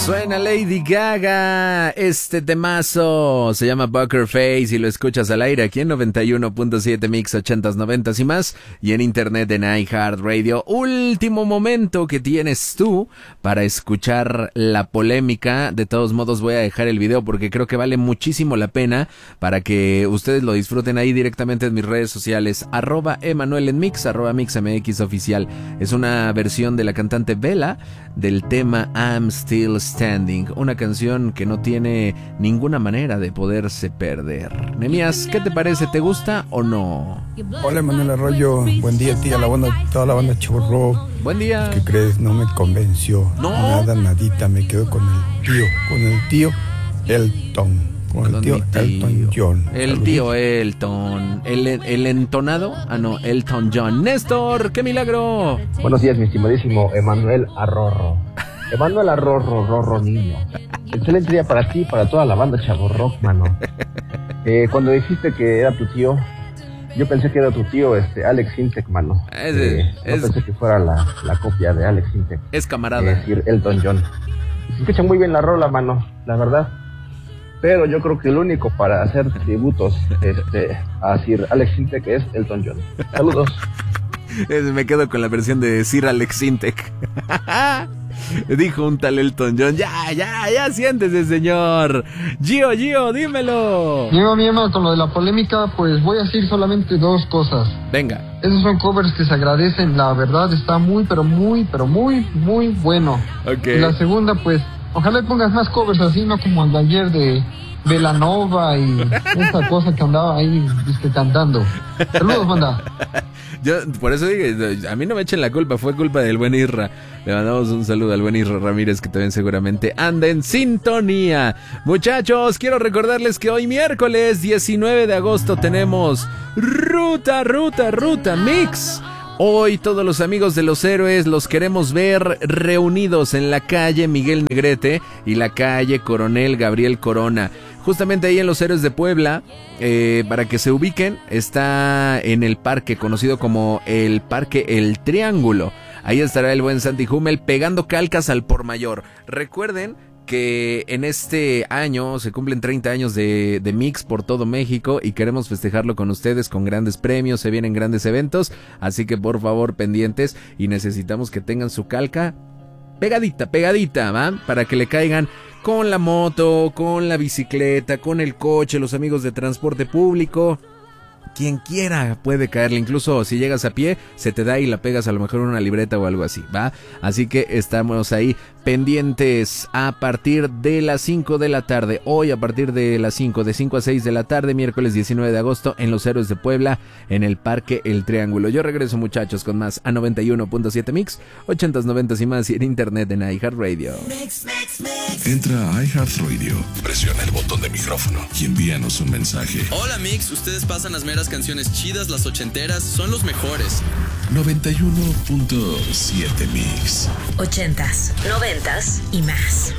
Suena Lady Gaga. Este temazo se llama Poker Face y lo escuchas al aire aquí en 91.7 Mix 80s, 90s y más, y en internet en iHeartRadio. Último momento que tienes tú para escuchar la polémica. De todos modos voy a dejar el video porque creo que vale muchísimo la pena para que ustedes lo disfruten ahí directamente en mis redes sociales, @Emanuel_en_mix, @MixMX oficial. Es una versión de la cantante Bella del tema I'm Still Standing, una canción que no tiene ninguna manera de poderse perder. Nemías, ¿qué te parece? ¿Te gusta o no? Hola, Manuel Arroyo, buen día a ti, a la banda, toda la banda Chavorro. Buen día. ¿Qué crees? No me convenció. No. Nada, nadita, me quedo con el tío Elton. Con el tío Elton John. El tío Elton. ¿El entonado? Ah, no, Elton John. Néstor, ¡qué milagro! Buenos días, mi estimadísimo Emanuel Arrorro. Emanuel Arrorro, Rorro niño. Excelente día para ti y para toda la banda Chavorrock, mano. Cuando dijiste que era tu tío, yo pensé que era tu tío Alex Sintek, mano. No pensé que fuera la copia de Alex Sintek. Es camarada. Es decir, Elton John. Se escucha muy bien la rola, mano, la verdad. Pero yo creo que el único para hacer tributos a Sir Alex Sintek es Elton John. Saludos. Me quedo con la versión de Sir Alex Sintek. Dijo un tal Elton John. Ya, siéntese, señor. Gio, dímelo. Mi Emma, con lo de la polémica, pues voy a decir solamente dos cosas. Venga. Esos son covers que se agradecen, la verdad está muy bueno. Okay. Y la segunda, pues, ojalá pongas más covers así, no como el de ayer de Belanova y esa cosa que andaba ahí cantando. Saludos, banda. Yo por eso dije, a mí no me echen la culpa, fue culpa del buen Irra. Le mandamos un saludo al buen Irra Ramírez, que también seguramente anda en sintonía. Muchachos, quiero recordarles que hoy miércoles 19 de agosto tenemos Ruta Mix. Hoy todos los amigos de los héroes los queremos ver reunidos en la calle Miguel Negrete y la calle Coronel Gabriel Corona. Justamente ahí en los Héroes de Puebla, para que se ubiquen, está en el parque conocido como el Parque El Triángulo. Ahí estará el buen Santi Hummel pegando calcas al por mayor. Recuerden que en este año se cumplen 30 años de Mix por todo México y queremos festejarlo con ustedes con grandes premios, se vienen grandes eventos, así que por favor pendientes y necesitamos que tengan su calca pegadita, ¿va? Para que le caigan con la moto, con la bicicleta, con el coche, los amigos de transporte público. Quien quiera puede caerle, incluso si llegas a pie, se te da y la pegas a lo mejor en una libreta o algo así, ¿va? Así que estamos ahí pendientes a partir de las 5 de la tarde, hoy a partir de las 5, de 5 a 6 de la tarde, miércoles 19 de agosto, en los Héroes de Puebla, en el Parque El Triángulo. Yo regreso, muchachos, con más a 91.7 Mix, 80s, 90s y más, y en internet en iHeartRadio. Entra a iHeartRadio, presiona el botón de micrófono y envíanos un mensaje. Hola, Mix, ustedes pasan las meras canciones chidas, las ochenteras, son los mejores. 91.7 Mix. 80s, 90s y más.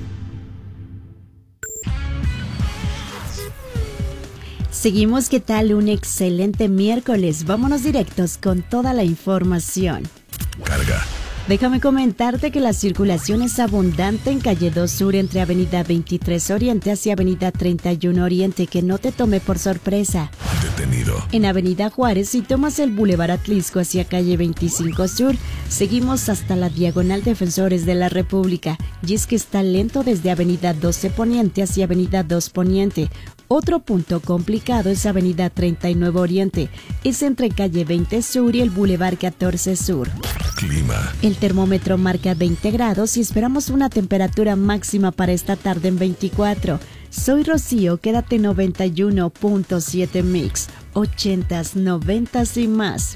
Seguimos, ¿qué tal? Un excelente miércoles. Vámonos directos con toda la información. Carga. Déjame comentarte que la circulación es abundante en calle 2 Sur entre avenida 23 Oriente hacia avenida 31 Oriente, que no te tome por sorpresa. Detenido. En avenida Juárez, si tomas el Boulevard Atlisco hacia calle 25 Sur, seguimos hasta la diagonal Defensores de la República, y es que está lento desde avenida 12 Poniente hacia avenida 2 Poniente. Otro punto complicado es avenida 39 Oriente, es entre calle 20 Sur y el Boulevard 14 Sur. Clima. El termómetro marca 20 grados y esperamos una temperatura máxima para esta tarde en 24. Soy Rocío, quédate 91.7 Mix, 80s, 90s y más.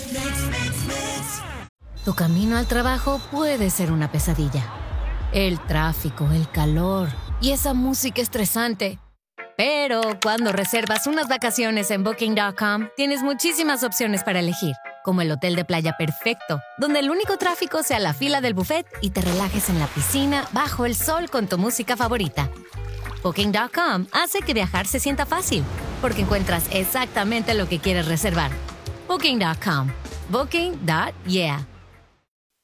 Tu camino al trabajo puede ser una pesadilla. El tráfico, el calor y esa música estresante. Pero cuando reservas unas vacaciones en Booking.com, tienes muchísimas opciones para elegir, como el hotel de playa perfecto, donde el único tráfico sea la fila del buffet y te relajes en la piscina bajo el sol con tu música favorita. Booking.com hace que viajar se sienta fácil, porque encuentras exactamente lo que quieres reservar. Booking.com. Booking.yeah.